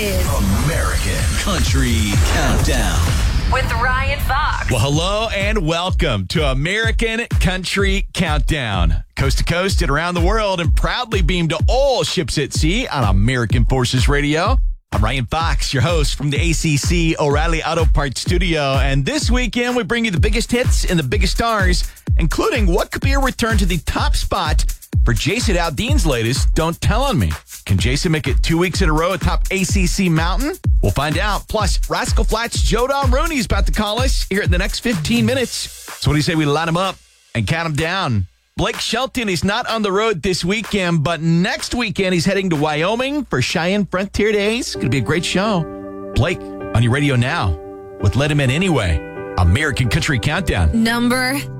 is American Country Countdown with Ryan Fox. Well, hello and welcome to American Country Countdown. Coast to coast and around the world, and proudly beamed to all ships at sea on American Forces Radio. I'm Ryan Fox, your host from the ACC O'Reilly Auto Parts Studio. And this weekend, we bring you the biggest hits and the biggest stars, including what could be a return to the top spot for Jason Aldean's latest Don't Tell On Me. Can Jason make it 2 weeks in a row atop ACC Mountain? We'll find out. Plus, Rascal Flatts' Joe Don Rooney's about to call us here in the next 15 minutes. So what do you say we line him up and count him down? Blake Shelton is not on the road this weekend, but next weekend he's heading to Wyoming for Cheyenne Frontier Days. It's going to be a great show. Blake, on your radio now with Let Him In Anyway, American Country Countdown. Number